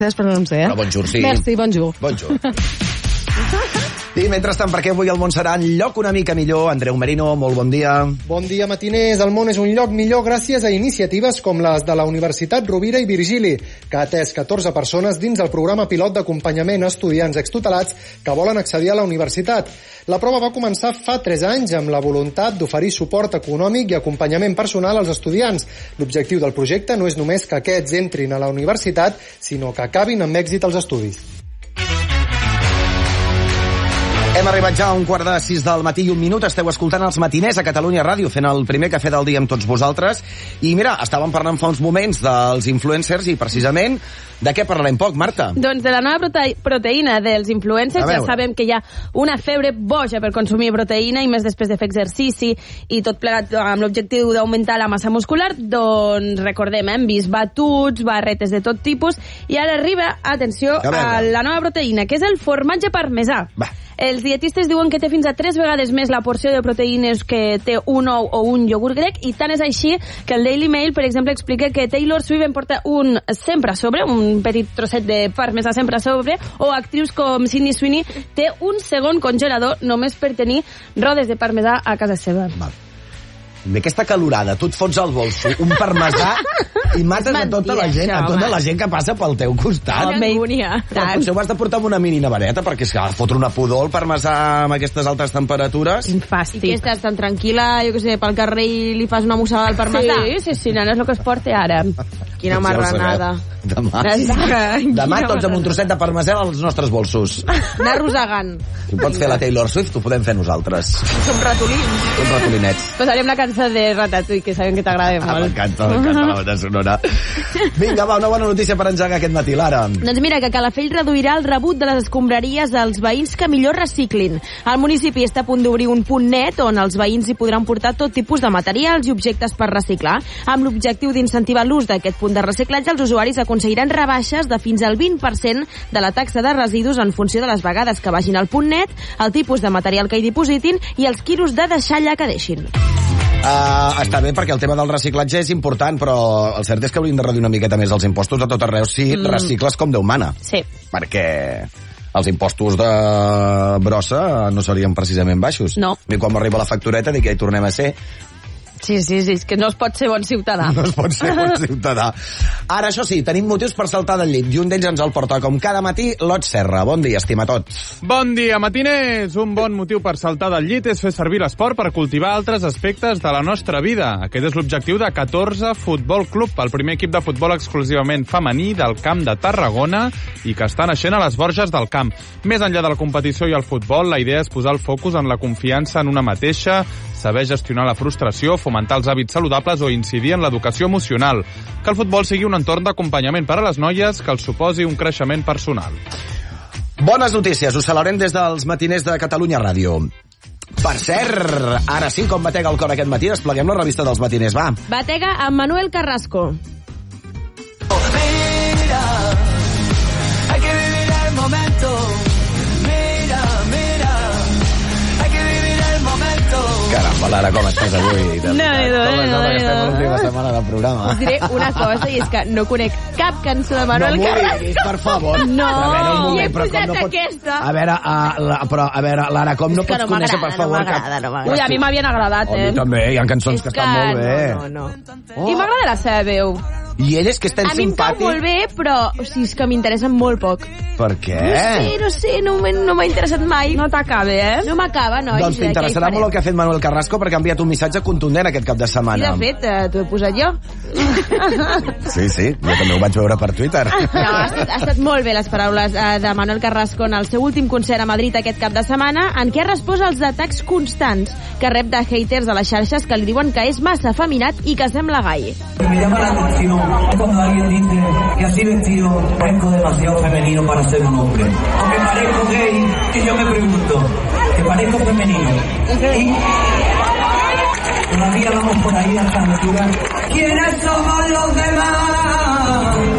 Però no sé, Però bonjour, sí. Merci, bonjour. Bonjour. I mentrestant, perquè avui el món serà un lloc una mica millor. Andreu Merino, molt bon dia. Bon dia, matiners. El món és un lloc millor gràcies a iniciatives com les de la Universitat Rovira i Virgili, que ha atès 14 persones dins el programa pilot d'acompanyament a estudiants extutelats que volen accedir a la universitat. La prova va començar fa 3 anys amb la voluntat d'oferir suport econòmic i acompanyament personal als estudiants. L'objectiu del projecte no és només que aquests entrin a la universitat, sinó que acabin amb èxit els estudis. Hem arribat ja a 5:45 del matí i 1 minut. Esteu escoltant els matiners a Catalunya Ràdio, fent el primer cafè del dia amb tots vosaltres. I mira, estàvem parlant fa uns moments dels influencers i precisament de què parlarem poc, Marta? Doncs de la nova proteïna dels influencers. Ja sabem que hi ha una febre boja per consumir proteïna i més després de fer exercici i tot plegat amb l'objectiu d'augmentar la massa muscular. Doncs recordem, hem vist batuts, barretes de tot tipus i ara arriba, atenció, a la nova proteïna, que és el formatge parmesà. Els dietistes diuen que té fins a 3 vegades més la porció de proteïnes que té un ou o un iogurt grec, i tant és així que el Daily Mail, per exemple, explica que Taylor Swift en porta un sempre a sobre, un petit trosset de parmesà sempre a sobre, o actrius com Sydney Sweeney té un segon congelador només per tenir rodes de parmesà a casa seva. Ve aquesta calorada, tu et fots al bolso un parmesà i mates a tota la gent que passa pel teu costat. Potser ho has de portar amb una mini nevareta, perquè si ha de fotre una pudor el parmesà amb aquestes altes temperatures. Quin fàstic. I que estàs tan tranquil·la, jo què sé, pel carrer i li fas una mossada al parmesà? Sí, nena, és el que es porta ara. Quina marranada. Demà tots amb un trosset de parmesà als nostres bolsos. Anar rosegant. Si ho pots fer la Taylor Swift, ho podem fer nosaltres. Som ratolins. Som ratolinets. Posarem la cançó de Ratatouille, que sabem que t'agrada molt. M'encanta la banda sonora. Vinga, va, una bona notícia per engegar aquest matí, Lara. Doncs mira, que Calafell reduirà el rebut de les escombraries als veïns que millor reciclin. El municipi està a punt d'obrir un punt net on els veïns hi podran portar tot tipus de materials i objectes per reciclar. Amb l'objectiu d'incentivar l'ús d'aquest punt de reciclatge, els usuaris aconseguiran rebaixes de fins al 20% de la taxa de residus en funció de les vegades que vagin al punt net, el tipus de material que hi dipositin i els quilos de deixalla que deixin. Està bé, perquè el tema del reciclatge és important, però el cert és que hauríem de reduir una miqueta més els impostos a tot arreu si recicles com Déu mana. Sí. Perquè els impostos de brossa no serien precisament baixos. No. I quan m'arriba la factureta dic que hi tornem a ser. Sí, és que no es pot ser bon ciutadà. No es pot ser bon ciutadà. Ara, això sí, tenim motius per saltar del llit, i un d'ells ens el porta, com cada matí, Lot Serra. Bon dia, estimatot. Bon dia, matiners! Un bon motiu per saltar del llit és fer servir l'esport per cultivar altres aspectes de la nostra vida. Aquest és l'objectiu de 14 Futbol Club, el primer equip de futbol exclusivament femení del Camp de Tarragona i que està naixent a les Borges del Camp. Més enllà de la competició i el futbol, la idea és posar el focus en la confiança en una mateixa, saber gestionar la frustració, fomentar els hàbits saludables o incidir en l'educació emocional. Que el futbol sigui un entorn d'acompanyament per a les noies que els suposi un creixement personal. Bones notícies, us celebrem des dels matiners de Catalunya Ràdio. Per cert, ara sí, com batega el cor aquest matí, despleguem la revista dels matiners, va. Batega amb Manuel Carrasco. Mira, hay que vivir el momento. Caramba, Lara, com estàs avui? No, estem a l'última setmana del programa. Us diré una cosa, i és que no conec cap cançó de Manuel Carrasco. No m'ho diguis, per favor. No, i he posat aquesta. A veure, Lara, com no pots conèixer, per favor, cap... Ui, a mi m'havien agradat, A mi també, hi ha cançons que estan molt bé. No. I m'agrada la seva veu. I ell és que és tan simpàtic. A mi em cau molt bé, però és que m'interessen molt poc. Per què? No sé, no m'ha interessat mai. No t'acaba, No m'acaba, nois. Doncs t'interessarà molt el que ha fet Manuel Carrasco, perquè ha enviat un missatge contundent aquest cap de setmana. I de fet, t'ho he posat jo. Sí, jo també ho vaig veure per Twitter. No, ha estat molt bé les paraules de Manuel Carrasco en el seu últim concert a Madrid aquest cap de setmana, en què ha respost als atacs constants que rep de haters a les xarxes que li diuen que és massa afeminat i que sembla gai. Me llama la atención cuando alguien dice que así vestido parezco demasiado femenino para ser un hombre. Aunque parezco gay, y yo me pregunto, que parezco femenino. Y todavía vamos por ahí a esta altura. ¿Quiénes somos los demás?